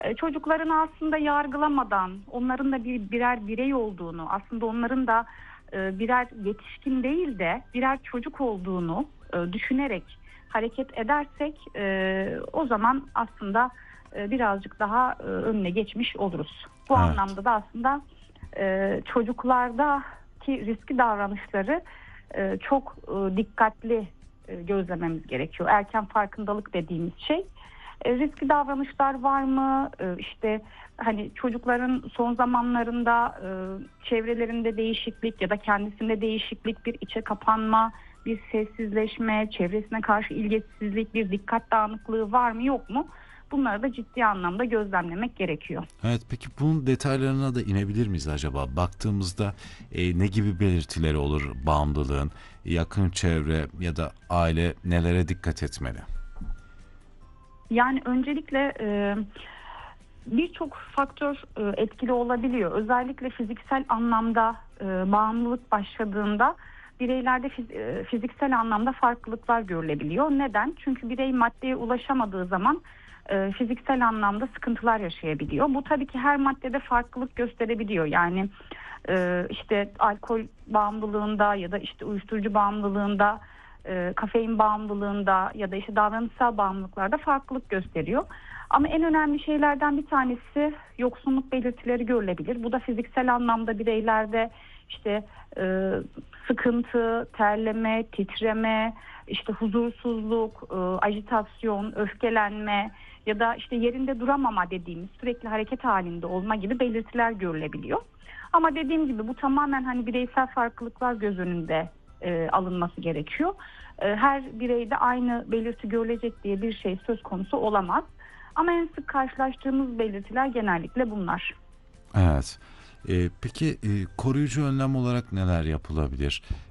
Çocukların aslında yargılamadan, onların da birer birey olduğunu, aslında onların da birer yetişkin değil de birer çocuk olduğunu düşünerek hareket edersek, o zaman aslında birazcık daha önüne geçmiş oluruz. Bu Evet. anlamda da aslında çocuklardaki riskli davranışları çok dikkatli gözlememiz gerekiyor. Erken farkındalık dediğimiz şey. Riskli davranışlar var mı? İşte hani çocukların son zamanlarında çevrelerinde değişiklik ya da kendisinde değişiklik, bir içe kapanma, bir sessizleşme, çevresine karşı ilgisizlik, bir dikkat dağınıklığı var mı yok mu? Bunları da ciddi anlamda gözlemlemek gerekiyor. Evet, peki bunun detaylarına da inebilir miyiz acaba? Baktığımızda ne gibi belirtileri olur bağımlılığın? Yakın çevre ya da aile nelere dikkat etmeli? Yani öncelikle birçok faktör etkili olabiliyor. Özellikle fiziksel anlamda bağımlılık başladığında bireylerde fiziksel anlamda farklılıklar görülebiliyor. Neden? Çünkü birey maddeye ulaşamadığı zaman fiziksel anlamda sıkıntılar yaşayabiliyor. Bu tabii ki her maddede farklılık gösterebiliyor. Yani işte alkol bağımlılığında ya da işte uyuşturucu bağımlılığında, kafein bağımlılığında ya da işte davranışsal bağımlılıklarda farklılık gösteriyor. Ama en önemli şeylerden bir tanesi yoksunluk belirtileri görülebilir. Bu da fiziksel anlamda bireylerde işte sıkıntı, terleme, titreme, işte huzursuzluk, ajitasyon, öfkelenme ya da işte yerinde duramama dediğimiz sürekli hareket halinde olma gibi belirtiler görülebiliyor. Ama dediğim gibi bu tamamen hani bireysel farklılıklar göz önünde alınması gerekiyor. Her bireyde aynı belirti görülecek diye bir şey söz konusu olamaz. Ama en sık karşılaştığımız belirtiler genellikle bunlar. Evet. Peki koruyucu önlem olarak neler yapılabilir?